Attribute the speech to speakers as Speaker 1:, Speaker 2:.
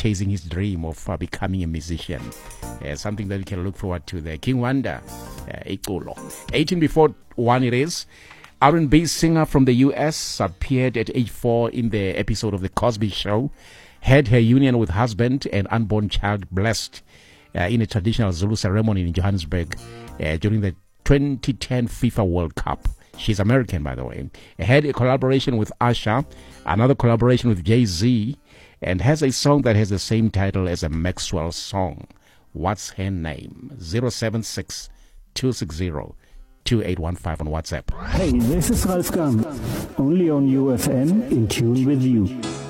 Speaker 1: chasing his dream of becoming a musician. Something that we can look forward to there. King Wanda, Ikulo. 18 before 1 it is. R&B singer from the U.S. appeared at age 4 in the episode of The Cosby Show. Had her union with husband and unborn child blessed in a traditional Zulu ceremony in Johannesburg during the 2010 FIFA World Cup. She's American, by the way. Had a collaboration with Usher, another collaboration with Jay-Z, and has a song that has the same title as a Maxwell song. What's her name? 076 260 2815 on WhatsApp.
Speaker 2: Hey, this is Ralf Gang, only on UFM, in tune with you.